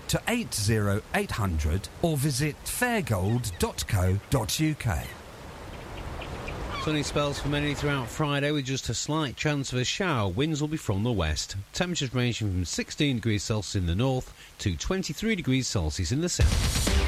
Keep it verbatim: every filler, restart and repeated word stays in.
to eight oh eight hundred or visit fairgold dot co dot uk. Sunny spells for many throughout Friday with just a slight chance of a shower. Winds will be from the west. Temperatures ranging from sixteen degrees Celsius in the north to twenty-three degrees Celsius in the south.